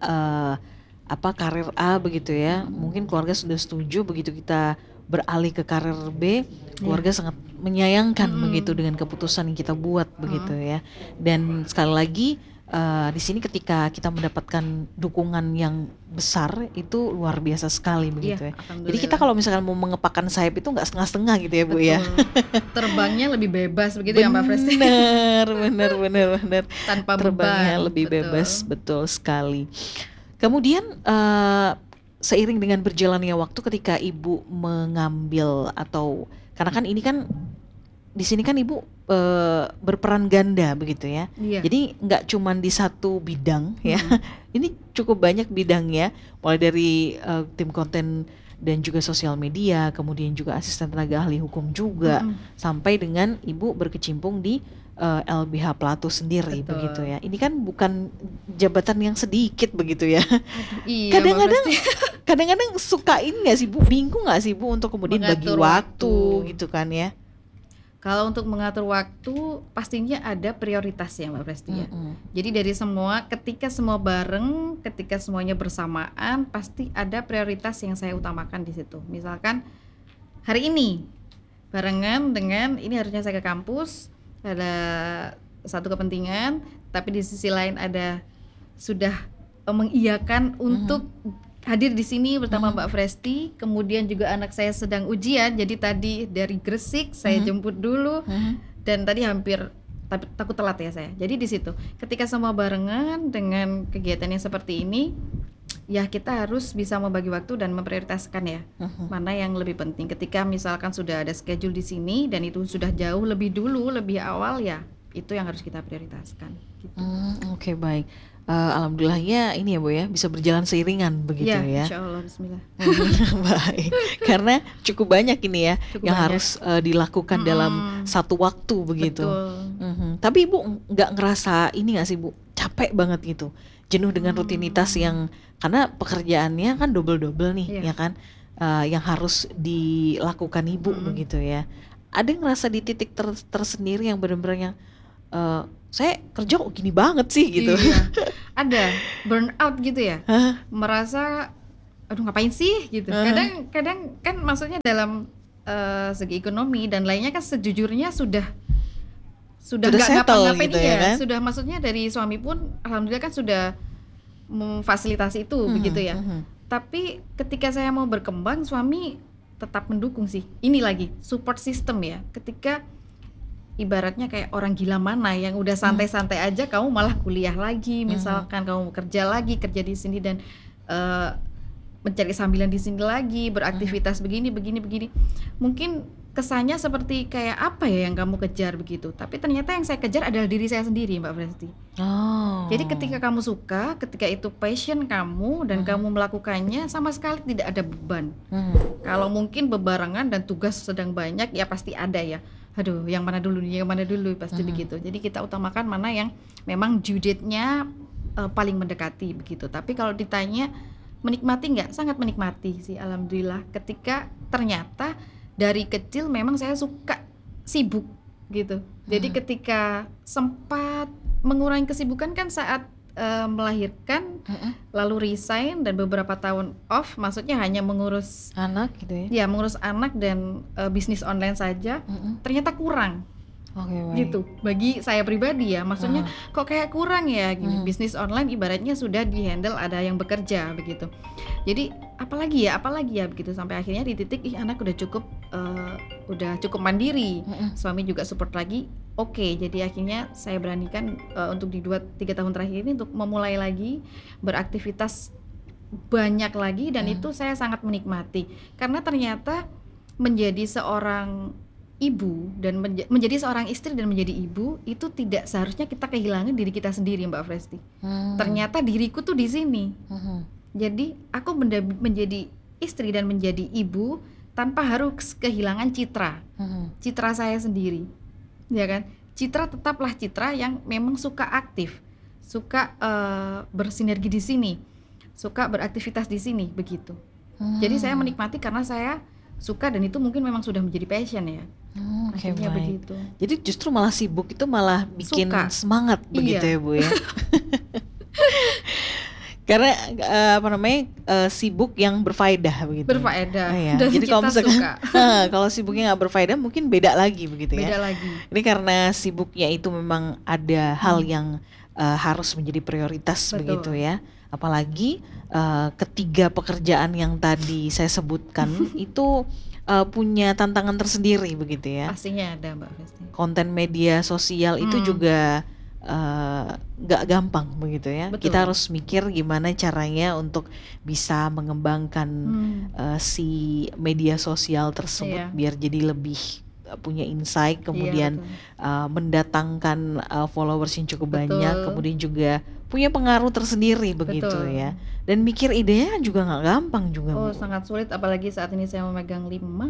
Speaker 1: karir A begitu ya, mungkin keluarga sudah setuju, begitu kita beralih ke karir B, keluarga sangat menyayangkan begitu dengan keputusan yang kita buat begitu ya. Dan sekali lagi di sini ketika kita mendapatkan dukungan yang besar itu luar biasa sekali begitu ya. Jadi kita kalau misalkan mau mengepakkan sayap itu nggak setengah-setengah gitu ya Bu ya.
Speaker 2: Terbangnya lebih bebas begitu ya Mbak Fresti.
Speaker 1: Benar.
Speaker 2: Tanpa
Speaker 1: Terbangnya
Speaker 2: beban.
Speaker 1: lebih bebas, betul sekali. Kemudian seiring dengan berjalannya waktu ketika Ibu mengambil atau karena kan ini kan di sini kan Ibu berperan ganda begitu ya.
Speaker 2: Iya.
Speaker 1: Jadi nggak cuman di satu bidang ya. Ini cukup banyak bidangnya, mulai dari tim konten dan juga sosial media, kemudian juga asisten tenaga ahli hukum juga, sampai dengan Ibu berkecimpung di LBH Plato sendiri.
Speaker 2: Betul.
Speaker 1: Begitu ya. Ini kan bukan jabatan yang sedikit begitu ya.
Speaker 2: Iya,
Speaker 1: Kadang-kadang sukain nggak sih Bu, bingung nggak sih Bu untuk kemudian bagi
Speaker 2: Mengatur
Speaker 1: waktu
Speaker 2: waktu.
Speaker 1: gitu kan ya.
Speaker 2: Kalau untuk mengatur waktu pastinya ada prioritas ya Mbak Presti ya. Jadi dari semua, ketika semua bareng, ketika semuanya bersamaan, pasti ada prioritas yang saya utamakan di situ. Misalkan hari ini barengan dengan ini harusnya saya ke kampus, ada satu kepentingan, tapi di sisi lain ada sudah mengiyakan untuk hadir di sini bersama Mbak Fresti. Kemudian juga anak saya sedang ujian, jadi tadi dari Gresik saya jemput dulu dan tadi hampir takut telat ya saya. Jadi di situ ketika semua barengan dengan kegiatan yang seperti ini, ya kita harus bisa membagi waktu dan memprioritaskan ya mana yang lebih penting. Ketika misalkan sudah ada schedule di sini dan itu sudah jauh lebih dulu, lebih awal, ya itu yang harus kita prioritaskan gitu.
Speaker 1: Oke, baik. Alhamdulillahnya ini ya Bu ya, bisa berjalan seiringan begitu ya.
Speaker 2: Insya Allah, bismillah.
Speaker 1: Baik, karena cukup banyak ini ya yang
Speaker 2: banyak.
Speaker 1: harus dilakukan dalam satu waktu begitu.
Speaker 2: Betul.
Speaker 1: Tapi Ibu nggak ngerasa ini nggak sih Bu, capek banget gitu, jenuh dengan rutinitas yang, karena pekerjaannya kan double nih ya kan. yang harus dilakukan ibu
Speaker 2: Mm-mm.
Speaker 1: begitu ya. Ada ngerasa di titik tersendiri yang benar-benar yang saya kerja kok gini banget sih gitu.
Speaker 2: Iya, ada burnout gitu ya,
Speaker 1: Hah?
Speaker 2: merasa aduh ngapain sih gitu.
Speaker 1: Hah?
Speaker 2: Kadang-kadang kan maksudnya dalam segi ekonomi dan lainnya kan sejujurnya sudah
Speaker 1: Sudah
Speaker 2: nggak
Speaker 1: settle
Speaker 2: ngapa-ngapain,
Speaker 1: gitu ya
Speaker 2: iya
Speaker 1: kan?
Speaker 2: sudah, maksudnya dari suami pun alhamdulillah kan sudah memfasilitasi itu
Speaker 1: Mhm,
Speaker 2: begitu ya.
Speaker 1: mhm,
Speaker 2: Tapi ketika saya mau berkembang, suami tetap mendukung sih. Ini lagi support system ya. Ketika ibaratnya kayak orang gila mana yang udah
Speaker 1: mhm,
Speaker 2: santai-santai aja, kamu malah kuliah lagi,
Speaker 1: mhm,
Speaker 2: misalkan kamu kerja lagi, kerja di sini dan eh, mencari sambilan di sini lagi,
Speaker 1: mhm.
Speaker 2: beraktivitas begini, begini, begini. Mungkin kesannya seperti kayak apa ya yang kamu kejar begitu. Tapi ternyata yang saya kejar adalah diri saya sendiri, Mbak Presti. Jadi ketika
Speaker 1: Oh.
Speaker 2: kamu suka, ketika itu passion kamu dan
Speaker 1: Mhm,
Speaker 2: kamu melakukannya, sama sekali tidak ada beban.
Speaker 1: mhm,
Speaker 2: Kalau mungkin bebarengan dan tugas sedang banyak, ya pasti ada ya. Aduh, yang mana dulu nih, yang mana dulu, pasti
Speaker 1: mhm,
Speaker 2: begitu. Jadi kita utamakan mana yang memang due date-nya paling mendekati begitu. Tapi kalau ditanya menikmati nggak? Sangat menikmati sih, alhamdulillah. Ketika ternyata dari kecil memang saya suka sibuk gitu. Jadi
Speaker 1: mhm,
Speaker 2: ketika sempat mengurangi kesibukan kan saat melahirkan,
Speaker 1: mhm.
Speaker 2: lalu resign dan beberapa tahun off, maksudnya hanya mengurus,
Speaker 1: Anak gitu ya?
Speaker 2: ya mengurus anak dan bisnis online saja,
Speaker 1: Mhm.
Speaker 2: ternyata kurang
Speaker 1: Oke, baik.
Speaker 2: gitu bagi saya pribadi ya, maksudnya
Speaker 1: Aha,
Speaker 2: kok kayak kurang ya gini.
Speaker 1: mhm,
Speaker 2: Bisnis online ibaratnya sudah dihandle, ada yang bekerja begitu, jadi apalagi ya begitu, sampai akhirnya di titik anak udah cukup mandiri,
Speaker 1: mhm,
Speaker 2: suami juga support lagi. Oke, jadi akhirnya saya beranikan untuk di 2-3 tahun terakhir ini untuk memulai lagi beraktivitas banyak lagi, dan
Speaker 1: mhm,
Speaker 2: itu saya sangat menikmati karena ternyata menjadi seorang ibu dan menjadi seorang istri dan menjadi ibu itu tidak seharusnya kita kehilangan diri kita sendiri, Mbak Fresti.
Speaker 1: mmm,
Speaker 2: Ternyata diriku tuh di sini.
Speaker 1: mhm,
Speaker 2: Jadi aku menjadi istri dan menjadi ibu tanpa harus kehilangan
Speaker 1: mhm,
Speaker 2: citra saya sendiri, ya kan? Citra tetaplah citra yang memang suka aktif, suka bersinergi di sini, suka beraktivitas di sini begitu. Jadi saya
Speaker 1: mmm,
Speaker 2: menikmati karena saya suka dan itu mungkin memang sudah menjadi passion ya.
Speaker 1: oke,
Speaker 2: Akhirnya
Speaker 1: baik.
Speaker 2: begitu.
Speaker 1: Jadi justru malah sibuk itu malah bikin
Speaker 2: Suka.
Speaker 1: semangat begitu ya,
Speaker 2: Iya,
Speaker 1: Bu, ya? Karena, apa namanya, sibuk yang berfaedah begitu. Oh
Speaker 2: berfaedah
Speaker 1: ya,
Speaker 2: dan
Speaker 1: jadi kalau
Speaker 2: kita
Speaker 1: misalkan
Speaker 2: suka.
Speaker 1: kalau sibuknya nggak berfaedah mungkin beda lagi begitu ya.
Speaker 2: Beda lagi.
Speaker 1: Ini karena sibuknya itu memang ada hal
Speaker 2: Hmm,
Speaker 1: yang, harus menjadi prioritas begitu
Speaker 2: betul.
Speaker 1: ya. Apalagi, ketiga pekerjaan yang tadi saya sebutkan itu, punya tantangan tersendiri begitu ya.
Speaker 2: Pastinya ada, Mbak Festi.
Speaker 1: Konten media sosial itu
Speaker 2: Hmm,
Speaker 1: juga nggak gampang begitu ya. Kita
Speaker 2: betul.
Speaker 1: harus mikir gimana caranya untuk bisa mengembangkan
Speaker 2: Hmm,
Speaker 1: si media sosial tersebut
Speaker 2: iya,
Speaker 1: biar jadi lebih punya insight,
Speaker 2: iya
Speaker 1: kemudian
Speaker 2: betul.
Speaker 1: mendatangkan followers yang cukup banyak,
Speaker 2: Betul,
Speaker 1: kemudian juga punya pengaruh tersendiri begitu
Speaker 2: betul.
Speaker 1: ya. Dan mikir idenya juga nggak gampang juga,
Speaker 2: Oh,
Speaker 1: Bu.
Speaker 2: sangat sulit apalagi saat ini saya memegang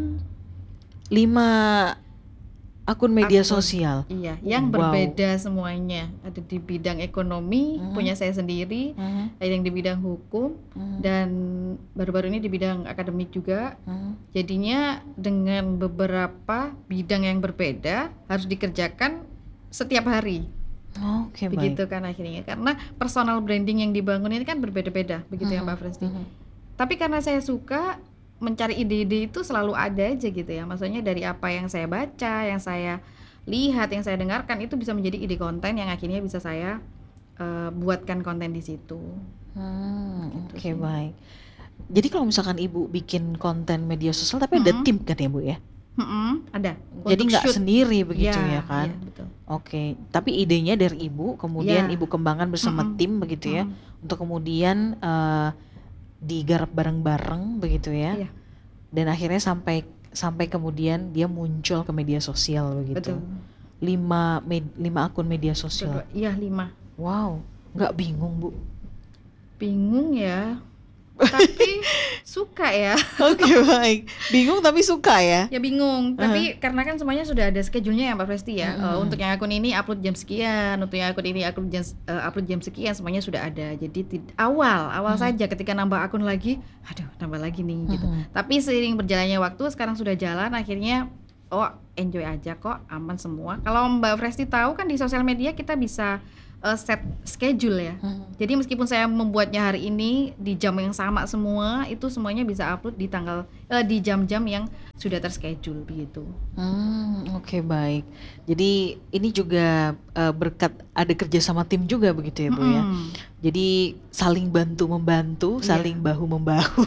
Speaker 1: 5 akun media
Speaker 2: akun.
Speaker 1: sosial.
Speaker 2: Iya, yang
Speaker 1: Wow.
Speaker 2: berbeda semuanya. Ada di bidang ekonomi,
Speaker 1: Mhm,
Speaker 2: punya saya sendiri,
Speaker 1: mhm,
Speaker 2: ada yang di bidang hukum,
Speaker 1: mhm,
Speaker 2: dan baru-baru ini di bidang akademik juga.
Speaker 1: mhm.
Speaker 2: Jadinya dengan beberapa bidang yang berbeda harus dikerjakan setiap hari.
Speaker 1: Oke, baik.
Speaker 2: Begitu kan akhirnya. Karena personal branding yang dibangun ini kan berbeda-beda, begitu ya
Speaker 1: Mhm,
Speaker 2: Mbak Fresti.
Speaker 1: mhm,
Speaker 2: Tapi karena saya suka mencari ide-ide itu selalu ada aja gitu ya. Maksudnya dari apa yang saya baca, yang saya lihat, yang saya dengarkan itu bisa menjadi ide konten yang akhirnya bisa saya buatkan konten di situ. Gitu
Speaker 1: oke,
Speaker 2: sih.
Speaker 1: baik. Jadi kalau misalkan Ibu bikin konten media sosial tapi ada
Speaker 2: Mm-mm.
Speaker 1: tim kan ya, Bu, ya?
Speaker 2: Ada
Speaker 1: Jadi
Speaker 2: untuk
Speaker 1: nggak
Speaker 2: shoot.
Speaker 1: sendiri begitu ya
Speaker 2: Ya,
Speaker 1: kan?
Speaker 2: iya betul.
Speaker 1: Oke, tapi idenya dari Ibu, kemudian
Speaker 2: Ya,
Speaker 1: Ibu kembangkan bersama
Speaker 2: mm-mm.
Speaker 1: tim begitu ya,
Speaker 2: Mm-mm.
Speaker 1: untuk kemudian, digarap bareng-bareng begitu ya,
Speaker 2: Iya,
Speaker 1: dan akhirnya sampai sampai kemudian dia muncul ke media sosial begitu.
Speaker 2: betul.
Speaker 1: 5 akun media sosial.
Speaker 2: Iya 5.
Speaker 1: Wow, nggak bingung, Bu?
Speaker 2: Bingung ya. tapi suka ya.
Speaker 1: Oke, baik. Bingung tapi suka ya?
Speaker 2: Ya bingung,
Speaker 1: Heeh.
Speaker 2: tapi karena kan semuanya sudah ada schedule-nya ya Mbak Presti ya. Untuk
Speaker 1: Mhm.
Speaker 2: yang akun ini upload jam sekian, untuk yang akun ini upload jam sekian, semuanya sudah ada. Jadi awal
Speaker 1: Mhm.
Speaker 2: saja ketika nambah akun lagi, aduh nambah lagi nih gitu.
Speaker 1: Mhm.
Speaker 2: Tapi seiring berjalannya waktu sekarang sudah jalan, akhirnya oh enjoy aja kok, aman semua. Kalau Mbak Presti tahu kan di sosial media kita bisa set schedule ya.
Speaker 1: Mhm.
Speaker 2: Jadi meskipun saya membuatnya hari ini di jam yang sama semua, itu semuanya bisa upload di jam-jam yang sudah terschedule begitu.
Speaker 1: Oke, baik. Jadi ini juga berkat ada kerja sama tim juga begitu ya Bu ya.
Speaker 2: Mm-mm.
Speaker 1: Jadi saling bantu membantu,
Speaker 2: Iya.
Speaker 1: saling bahu membahu.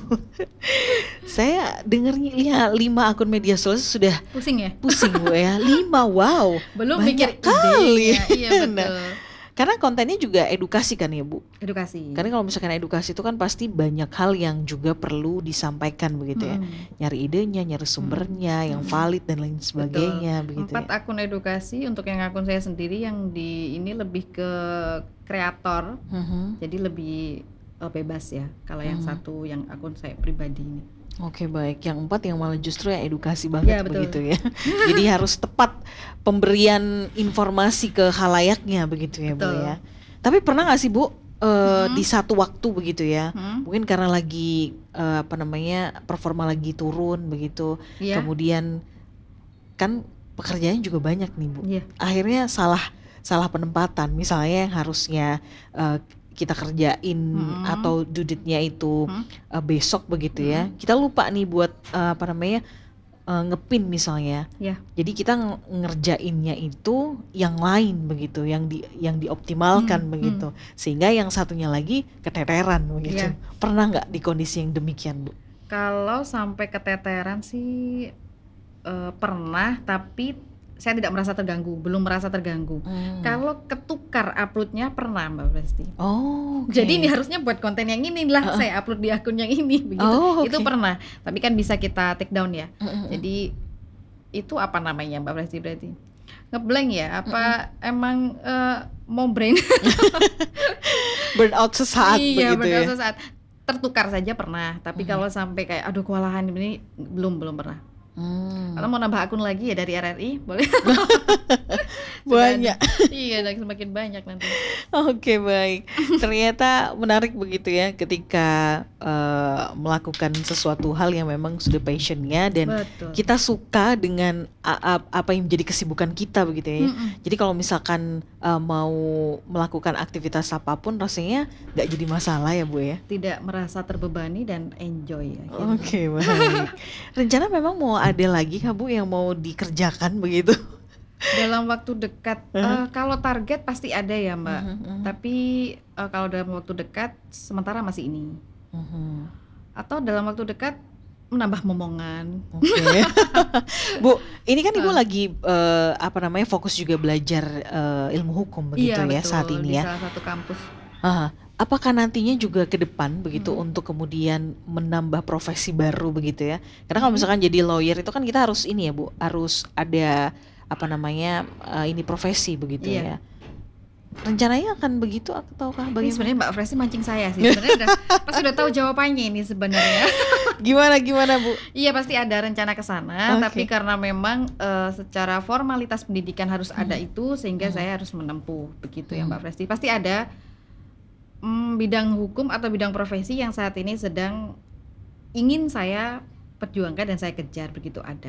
Speaker 1: Saya dengernya 5 akun media sosial sudah
Speaker 2: Pusing ya?
Speaker 1: pusing Bu ya. 5, wow.
Speaker 2: Belum
Speaker 1: Banyak
Speaker 2: mikir
Speaker 1: kali.
Speaker 2: idenya. Iya
Speaker 1: Nah,
Speaker 2: betul.
Speaker 1: karena kontennya juga edukasi kan ya Bu.
Speaker 2: Edukasi.
Speaker 1: Karena kalau misalkan edukasi itu kan pasti banyak hal yang juga perlu disampaikan begitu ya.
Speaker 2: Mm-mm.
Speaker 1: Nyari idenya, nyari sumbernya yang valid dan lain
Speaker 2: Betul.
Speaker 1: sebagainya begitu
Speaker 2: 4
Speaker 1: ya.
Speaker 2: akun edukasi, untuk yang akun saya sendiri yang di ini lebih ke kreator,
Speaker 1: Mhm.
Speaker 2: jadi lebih bebas ya. Kalau yang satu yang akun saya pribadi ini.
Speaker 1: Oke, baik. Yang 4 yang malah justru yang edukasi
Speaker 2: Ya
Speaker 1: banget
Speaker 2: betul.
Speaker 1: begitu ya. Jadi harus tepat pemberian informasi ke khalayaknya begitu ya Bu
Speaker 2: Betul.
Speaker 1: ya. Tapi pernah nggak sih Bu di
Speaker 2: Mhm.
Speaker 1: satu waktu begitu ya,
Speaker 2: Hmm.
Speaker 1: mungkin karena lagi performa lagi turun begitu,
Speaker 2: Iya.
Speaker 1: kemudian kan pekerjaannya juga banyak nih Bu.
Speaker 2: Iya.
Speaker 1: Akhirnya salah penempatan. Misalnya yang harusnya kita kerjain atau due date-nya itu besok begitu ya. Kita lupa nih buat ngepin misalnya.
Speaker 2: Ya.
Speaker 1: Jadi kita ngerjainnya itu yang lain begitu, yang dioptimalkan begitu. Sehingga yang satunya lagi keteteran begitu.
Speaker 2: Iya.
Speaker 1: Pernah nggak di kondisi yang demikian, Bu?
Speaker 2: Kalau sampai keteteran sih pernah, tapi saya tidak merasa terganggu, belum merasa terganggu. Kalau ketukar uploadnya pernah Mbak Presti.
Speaker 1: Oh, oke.
Speaker 2: Jadi ini harusnya buat konten yang ini lah saya upload di akun yang ini begitu.
Speaker 1: Oh,
Speaker 2: Itu
Speaker 1: oke.
Speaker 2: pernah. Tapi kan bisa kita take down ya.
Speaker 1: Mm-mm.
Speaker 2: Jadi itu apa namanya Mbak Presti berarti? Ngeblank ya? Apa emang mau brain?
Speaker 1: Burnout sesaat
Speaker 2: Iya,
Speaker 1: begitu ya.
Speaker 2: benar sesaat. Tertukar saja pernah, tapi kalau sampai kayak aduh kewalahan ini belum pernah. Kalau mau nambah akun lagi ya dari RRI boleh.
Speaker 1: Banyak.
Speaker 2: Iya, dan semakin banyak nanti.
Speaker 1: Oke, baik. Ternyata menarik begitu ya ketika melakukan sesuatu hal yang memang sudah passionnya dan
Speaker 2: Betul.
Speaker 1: kita suka dengan apa yang menjadi kesibukan kita begitu ya. Jadi kalau misalkan mau melakukan aktivitas apapun rasanya nggak jadi masalah ya Bu ya.
Speaker 2: Tidak merasa terbebani dan enjoy ya.
Speaker 1: Oke, baik. Rencana memang mau ada lagi Kak Bu yang mau dikerjakan begitu?
Speaker 2: Dalam waktu dekat, kalau target pasti ada ya Mbak. Tapi kalau dalam waktu dekat sementara masih ini. Atau dalam waktu dekat menambah momongan.
Speaker 1: Oke. Bu, ini kan Ibu lagi fokus juga belajar ilmu hukum begitu
Speaker 2: Iya,
Speaker 1: ya
Speaker 2: betul,
Speaker 1: saat ini
Speaker 2: di
Speaker 1: ya.
Speaker 2: salah satu kampus.
Speaker 1: Apakah nantinya juga ke depan begitu untuk kemudian menambah profesi baru begitu ya? Karena kalau misalkan jadi lawyer itu kan kita harus ini ya Bu, harus ada ini profesi begitu
Speaker 2: Iya.
Speaker 1: ya. Rencananya akan begitu ataukah
Speaker 2: Ini
Speaker 1: bagaimana?
Speaker 2: sebenarnya Mbak Presti mancing saya sih. Sebenarnya pasti udah tahu jawabannya ini sebenarnya.
Speaker 1: Gimana Bu?
Speaker 2: Iya, pasti ada rencana ke sana,
Speaker 1: Oke.
Speaker 2: tapi karena memang secara formalitas pendidikan harus ada itu, sehingga saya harus menempuh begitu ya Mbak Presti. Pasti ada bidang hukum atau bidang profesi yang saat ini sedang ingin saya perjuangkan dan saya kejar, begitu ada.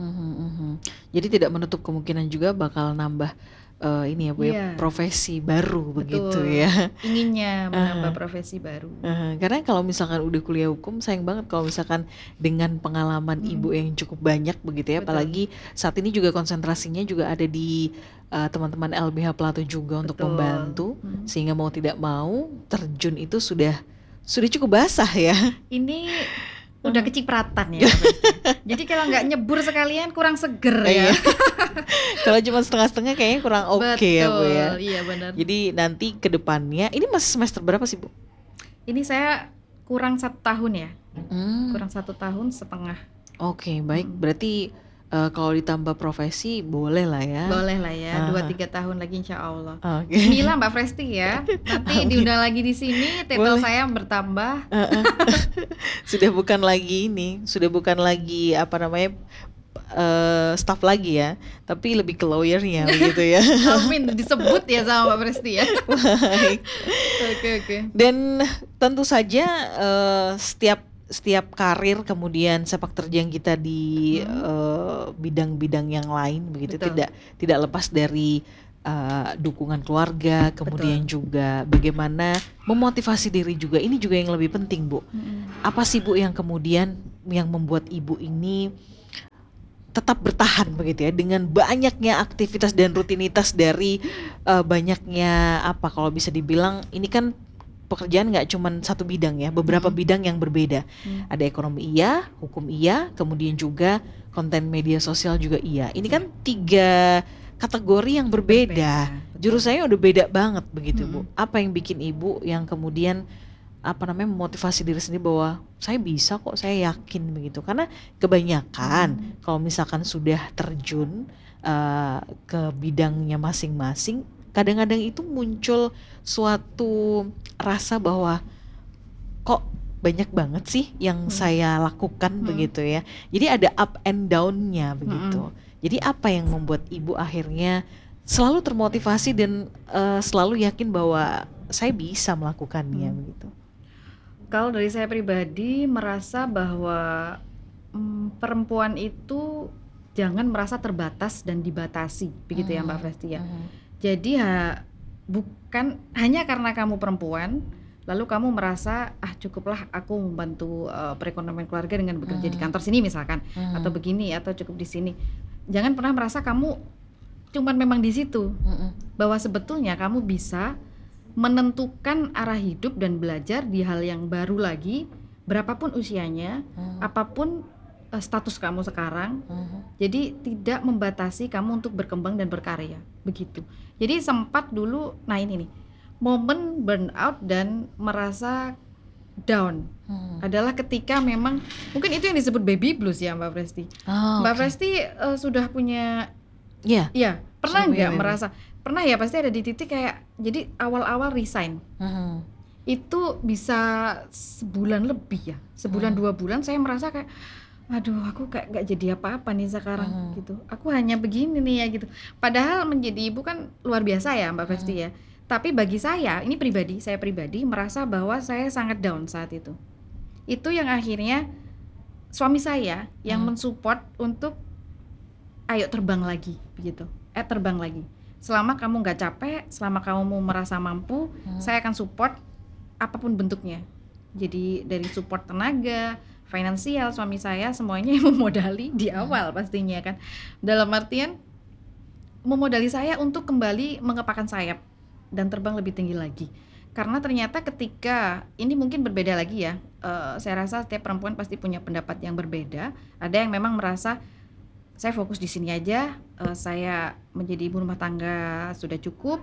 Speaker 1: Jadi tidak menutup kemungkinan juga bakal nambah ini ya Bu ya,
Speaker 2: Iya.
Speaker 1: profesi baru begitu
Speaker 2: Betul.
Speaker 1: ya.
Speaker 2: Inginnya menambah profesi baru.
Speaker 1: Karena kalau misalkan udah kuliah hukum sayang banget kalau misalkan dengan pengalaman Ibu yang cukup banyak begitu ya.
Speaker 2: Betul.
Speaker 1: Apalagi saat ini juga konsentrasinya juga ada di teman-teman LBH Plato juga untuk
Speaker 2: Betul.
Speaker 1: membantu, sehingga mau tidak mau terjun itu sudah cukup basah ya.
Speaker 2: Ini udah kecipratan ya Mbak Presti. Jadi kalau nggak nyebur sekalian kurang seger ya.
Speaker 1: Iya. Kalau cuma setengah-setengah kayaknya kurang oke ya Bu ya.
Speaker 2: Betul, iya benar.
Speaker 1: Jadi nanti ke depannya ini masih semester berapa sih Bu?
Speaker 2: Ini saya kurang 1 tahun ya,
Speaker 1: Hmm.
Speaker 2: kurang 1 tahun setengah.
Speaker 1: Oke, baik. Berarti Kalau ditambah profesi boleh lah ya.
Speaker 2: Boleh lah ya,
Speaker 1: Aha.
Speaker 2: 2-3 tahun lagi insya Allah.
Speaker 1: Oke.
Speaker 2: Bismillah Mbak Presti ya. Nanti
Speaker 1: Amin.
Speaker 2: diundang lagi di sini, title
Speaker 1: Boleh.
Speaker 2: saya bertambah.
Speaker 1: Heeh. Sudah bukan lagi ini, sudah bukan lagi apa namanya staff lagi ya, tapi lebih ke lawyernya begitu ya.
Speaker 2: Amin, disebut ya sama Mbak Presti ya.
Speaker 1: Baik.
Speaker 2: Oke.
Speaker 1: Dan tentu saja setiap karir kemudian sepak terjang kita di bidang-bidang yang lain begitu,
Speaker 2: Betul.
Speaker 1: tidak lepas dari dukungan keluarga, kemudian juga bagaimana memotivasi diri juga. Ini juga yang lebih penting, Bu. Apa sih, Bu, yang kemudian yang membuat Ibu ini tetap bertahan begitu ya dengan banyaknya aktivitas dan rutinitas dari banyaknya apa, kalau bisa dibilang ini kan pekerjaan nggak cuma satu bidang ya, beberapa bidang yang berbeda. Ada ekonomi iya, hukum iya, kemudian juga konten media sosial juga iya. Ini kan 3 kategori yang berbeda.
Speaker 2: Betul.
Speaker 1: Jurusannya udah beda banget begitu, Bu. Apa yang bikin Ibu yang kemudian apa namanya memotivasi diri sendiri bahwa saya bisa kok, saya yakin begitu? Karena kebanyakan kalau misalkan sudah terjun ke bidangnya masing-masing, kadang-kadang itu muncul suatu rasa bahwa kok banyak banget sih yang saya lakukan begitu ya. Jadi ada up and down-nya begitu. Jadi apa yang membuat Ibu akhirnya selalu termotivasi dan selalu yakin bahwa saya bisa melakukannya begitu?
Speaker 2: Kalau dari saya pribadi merasa bahwa perempuan itu jangan merasa terbatas dan dibatasi, begitu ya Mbak Presti ya. Jadi bukan hanya karena kamu perempuan lalu kamu merasa cukuplah aku membantu perekonomian keluarga dengan bekerja di kantor sini misalkan, atau begini, atau cukup di sini. Jangan pernah merasa kamu cuman memang di situ, bahwa sebetulnya kamu bisa menentukan arah hidup dan belajar di hal yang baru lagi, berapapun usianya, apapun status kamu sekarang. Jadi tidak membatasi kamu untuk berkembang dan berkarya, begitu. Jadi sempat dulu, nah ini nih, momen burnout dan merasa down adalah ketika memang mungkin itu yang disebut baby blues ya Mbak Presti. Mbak Presti sudah punya, ya pernah nggak merasa? Pernah ya, pasti ada di titik kayak, jadi awal-awal resign itu bisa sebulan lebih ya, sebulan 2 bulan saya merasa kayak aduh aku kayak gak jadi apa-apa nih sekarang gitu, aku hanya begini nih ya gitu. Padahal menjadi ibu kan luar biasa ya Mbak Presti ya, tapi bagi saya ini saya pribadi merasa bahwa saya sangat down saat itu yang akhirnya suami saya yang mensupport untuk ayo terbang lagi begitu, terbang lagi. Selama kamu gak capek, selama kamu merasa mampu, saya akan support apapun bentuknya. Jadi dari support tenaga, finansial, suami saya semuanya yang memodali di awal pastinya kan. Dalam artian memodali saya untuk kembali mengepakkan sayap dan terbang lebih tinggi lagi. Karena ternyata ketika ini mungkin berbeda lagi ya, saya rasa setiap perempuan pasti punya pendapat yang berbeda. Ada yang memang merasa saya fokus di sini aja, saya menjadi ibu rumah tangga sudah cukup,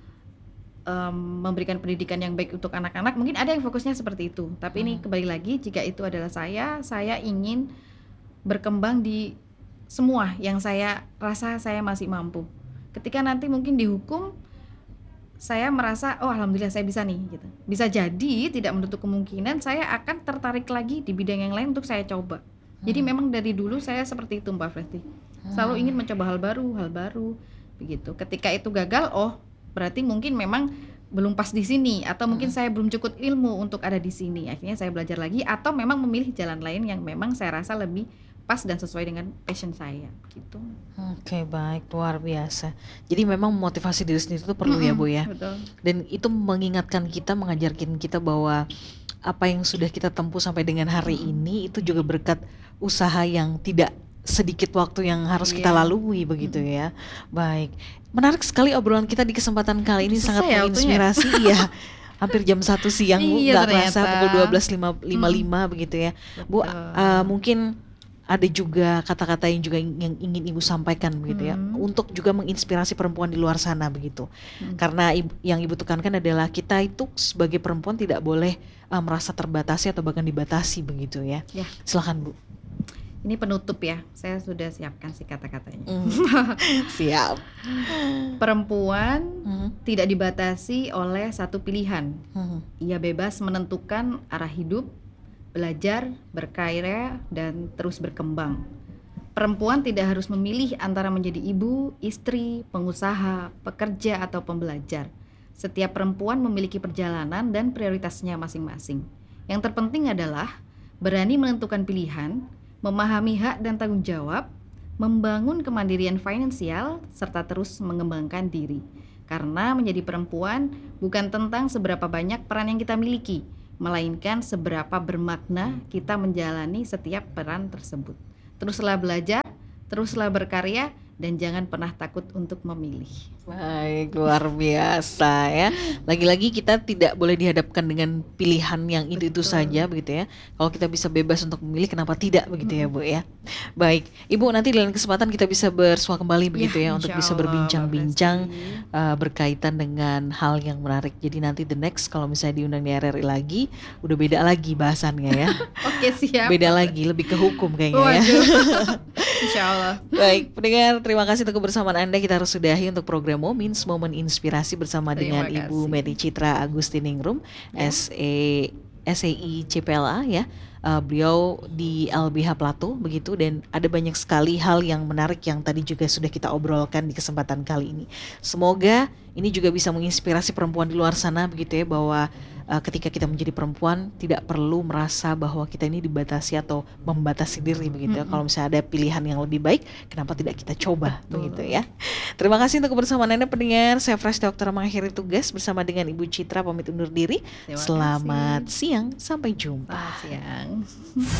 Speaker 2: memberikan pendidikan yang baik untuk anak-anak. Mungkin ada yang fokusnya seperti itu. Tapi ini kembali lagi, jika itu adalah saya ingin berkembang di semua yang saya rasa saya masih mampu. Ketika nanti mungkin dihukum, saya merasa alhamdulillah saya bisa nih gitu. Bisa jadi tidak menutup kemungkinan saya akan tertarik lagi di bidang yang lain untuk saya coba. Jadi memang dari dulu saya seperti itu Mbak Presti, selalu ingin mencoba hal baru begitu. Ketika itu gagal, berarti mungkin memang belum pas di sini, atau mungkin saya belum cukup ilmu untuk ada di sini. Akhirnya saya belajar lagi, atau memang memilih jalan lain yang memang saya rasa lebih pas dan sesuai dengan passion saya gitu.
Speaker 1: Oke, baik, luar biasa. Jadi memang motivasi diri sendiri itu perlu ya Bu ya.
Speaker 2: Betul.
Speaker 1: Dan itu mengingatkan kita, mengajarkan kita bahwa apa yang sudah kita tempuh sampai dengan hari ini itu juga berkat usaha yang tidak sedikit waktu yang harus kita lalui begitu ya. Baik, menarik sekali obrolan kita di kesempatan kali ini, sangat menginspirasi ya. Hampir jam 1 siang Bu, nggak kerasa pukul 12.55 begitu ya Bu. Mungkin ada juga kata-kata yang juga yang ingin Ibu sampaikan begitu ya, untuk juga menginspirasi perempuan di luar sana begitu. Karena yang Ibu tekankan adalah kita itu sebagai perempuan tidak boleh merasa terbatasi atau bahkan dibatasi begitu ya. Silakan Bu.
Speaker 2: Ini penutup ya, saya sudah siapkan sih kata-katanya.
Speaker 1: Siap.
Speaker 2: Perempuan
Speaker 1: Mhm,
Speaker 2: tidak dibatasi oleh satu pilihan.
Speaker 1: mhm,
Speaker 2: Ia bebas menentukan arah hidup, belajar, berkarya, dan terus berkembang. Perempuan tidak harus memilih antara menjadi ibu, istri, pengusaha, pekerja, atau pembelajar. Setiap perempuan memiliki perjalanan dan prioritasnya masing-masing. Yang terpenting adalah berani menentukan pilihan, memahami hak dan tanggung jawab, membangun kemandirian finansial, serta terus mengembangkan diri. Karena menjadi perempuan bukan tentang seberapa banyak peran yang kita miliki, melainkan seberapa bermakna kita menjalani setiap peran tersebut. Teruslah belajar, teruslah berkarya, dan jangan pernah takut untuk memilih.
Speaker 1: Baik, luar biasa ya. Lagi-lagi kita tidak boleh dihadapkan dengan pilihan yang itu-itu
Speaker 2: Betul.
Speaker 1: saja begitu ya. Kalau kita bisa bebas untuk memilih, kenapa tidak begitu ya
Speaker 2: Mm-mm.
Speaker 1: Bu ya. Baik, Ibu nanti di lain kesempatan kita bisa bersua kembali begitu ya untuk
Speaker 2: Insya
Speaker 1: bisa
Speaker 2: Allah, Mbak
Speaker 1: berbincang-bincang
Speaker 2: Presti.
Speaker 1: berkaitan dengan hal yang menarik. Jadi nanti the next kalau misalnya diundang di RRI lagi, udah beda lagi bahasannya ya.
Speaker 2: Oke, siap,
Speaker 1: Beda
Speaker 2: Mbak
Speaker 1: lagi,
Speaker 2: Presti.
Speaker 1: lebih ke hukum kayaknya ya.
Speaker 2: Waduh, insya Allah.
Speaker 1: Baik, pendengar, terima kasih untuk kebersamaan Anda. Kita harus sudahi untuk program Moments, Momen Inspirasi bersama dengan
Speaker 2: Terima
Speaker 1: Ibu
Speaker 2: kasih.
Speaker 1: Medi Citra Agustiningrum,
Speaker 2: Ya.
Speaker 1: SEI CPLA ya. Beliau di LBH Plato begitu, dan ada banyak sekali hal yang menarik yang tadi juga sudah kita obrolkan di kesempatan kali ini. Semoga ini juga bisa menginspirasi perempuan di luar sana begitu ya, bahwa ketika kita menjadi perempuan tidak perlu merasa bahwa kita ini dibatasi atau membatasi diri begitu ya. Kalau misalnya ada pilihan yang lebih baik, kenapa tidak kita coba
Speaker 2: Betul.
Speaker 1: begitu ya. Terima kasih untuk kebersamaan Anda pendengar. Saya Fresh Dokter mengakhiri tugas bersama dengan Ibu Citra pamit undur diri.
Speaker 2: Terima
Speaker 1: Selamat
Speaker 2: kasih.
Speaker 1: siang, sampai jumpa.
Speaker 2: Selamat siang.